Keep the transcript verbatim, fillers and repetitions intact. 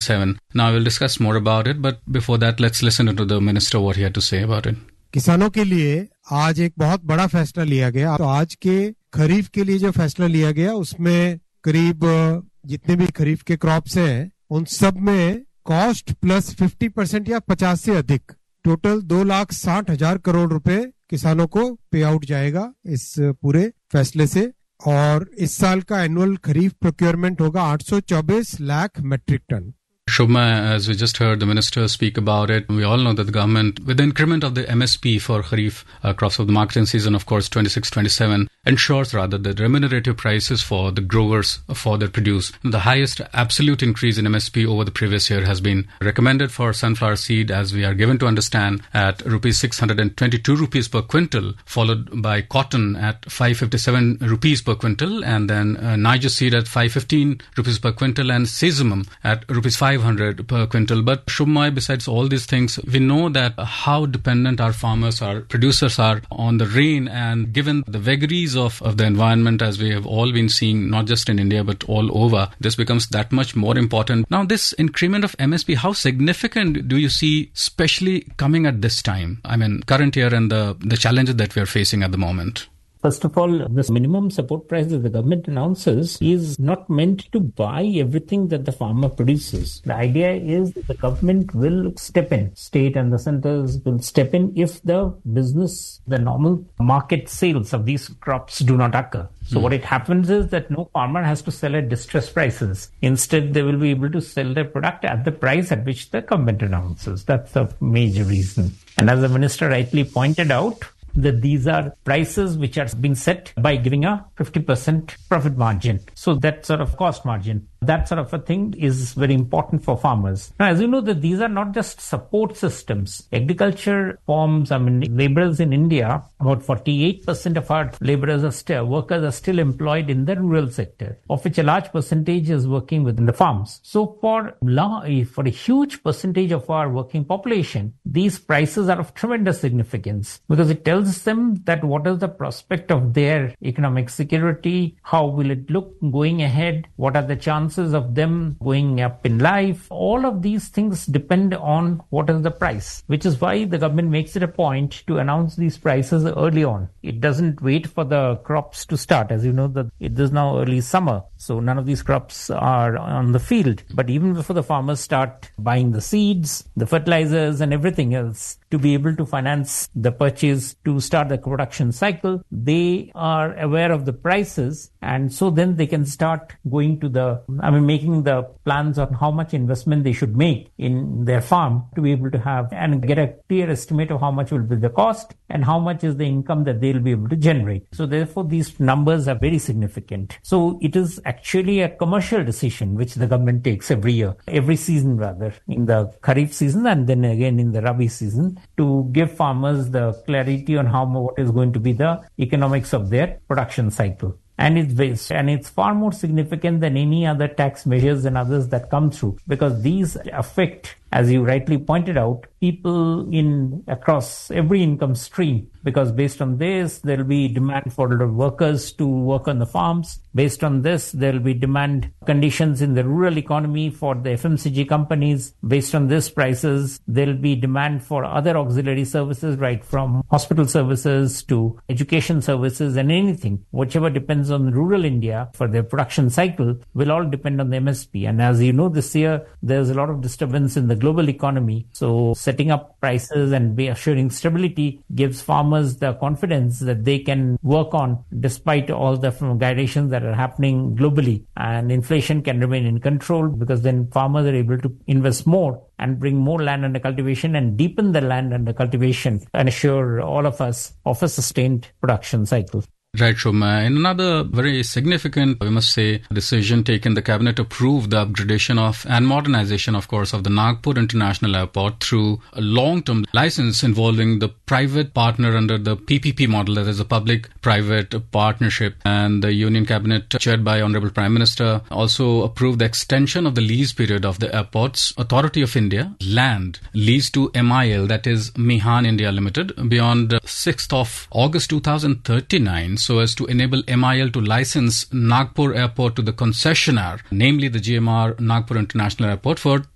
twenty-seven. Now we'll discuss more about it, but before that, let's listen to the minister what he had to say about it. किसानों के लिए आज एक बहुत बड़ा फैसला लिया गया। तो आज के खरीफ के लिए जो फैसला लिया गया उसमें करीब जितने भी खरीफ के क्रॉप्स हैं उन सब में कॉस्ट प्लस पचास परसेंट या पचास से अधिक टोटल दो लाख साठ हजार करोड़ रुपए किसानों को पे आउट जाएगा इस पूरे फैसले से। और इस साल का एनुअल खरीफ प्रोक्योरमेंट होगा आठ सौ चौबीस lakh matric ton. Shubhma, as we just heard the minister speak about it, we all know that the government, with the increment of the M S P for Kharif uh, crops of the marketing season, of course, twenty-six twenty-seven, ensures rather the remunerative prices for the growers for their produce. The highest absolute increase in M S P over the previous year has been recommended for sunflower seed, as we are given to understand, at rupees six hundred twenty-two rupees per quintal, followed by cotton at five hundred fifty-seven rupees per quintal, and then uh, Niger seed at five hundred fifteen rupees per quintal, and sesamum at rupees five hundred per quintal. But Shubhma, besides all these things, we know that how dependent our farmers, our producers are on the rain, and given the vagaries of, of the environment, as we have all been seeing, not just in India but all over, this becomes that much more important. Now, this increment of M S P, how significant do you see, especially coming at this time? I mean, current year and the, the challenges that we are facing at the moment. First of all, this minimum support price that the government announces is not meant to buy everything that the farmer produces. The idea is that the government will step in, state and the centers will step in if the business, the normal market sales of these crops do not occur. So mm. what it happens is that no farmer has to sell at distress prices. Instead, they will be able to sell their product at the price at which the government announces. That's the major reason. And as the minister rightly pointed out, that these are prices which are being set by giving a fifty percent profit margin. So that sort of cost margin, that sort of a thing is very important for farmers. Now, as you know, that these are not just support systems. Agriculture forms, I mean, laborers in India, about forty-eight percent of our laborers are still, workers are still employed in the rural sector, of which a large percentage is working within the farms. So for, for a huge percentage of our working population, these prices are of tremendous significance because it tells them that what is the prospect of their economic security, how will it look going ahead, what are the chances of them going up in life. All of these things depend on what is the price, which is why the government makes it a point to announce these prices early on. It doesn't wait for the crops to start. As you know, that it is now early summer, so none of these crops are on the field. But even before the farmers start buying the seeds, the fertilizers and everything else to be able to finance the purchase to start the production cycle, they are aware of the prices, and so then they can start going to the, I mean, making the plans on how much investment they should make in their farm to be able to have and get a clear estimate of how much will be the cost and how much is the income that they'll be able to generate. So therefore, these numbers are very significant. So it is actually a commercial decision which the government takes every year, every season rather, in the Kharif season and then again in the Rabi season, to give farmers the clarity on how what is going to be the economics of their production cycle. And it's based, and it's far more significant than any other tax measures and others that come through, because these affect, as you rightly pointed out, people in across every income stream, because based on this, there will be demand for workers to work on the farms. Based on this, there will be demand conditions in the rural economy for the F M C G companies. Based on this prices, there will be demand for other auxiliary services, right from hospital services to education services and anything, whichever depends on rural India for their production cycle, will all depend on the M S P. And as you know, this year, there's a lot of disturbance in the global economy. So setting up prices and be assuring stability gives farmers the confidence that they can work on despite all the gyrations that are happening globally. And inflation can remain in control because then farmers are able to invest more and bring more land under cultivation and deepen the land under cultivation and assure all of us of a sustained production cycle. Right, Shubhma. In another very significant, we must say, decision taken, the cabinet approved the upgradation of and modernization, of course, of the Nagpur International Airport through a long-term license involving the private partner under the P P P model, that is a public-private partnership. And the Union Cabinet, chaired by Honorable Prime Minister, also approved the extension of the lease period of the Airports Authority of India land lease to M I L, that is Mihan India Limited, beyond sixth of August two thousand thirty-nine. So as to enable M I L to license Nagpur Airport to the concessionaire, namely the G M R Nagpur International Airport, for